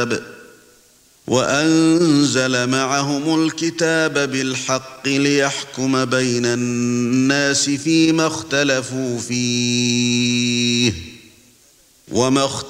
الكتاب وأنزل معهم الكتاب بالحق ليحكم بين الناس فيما اختلفوا فيه وما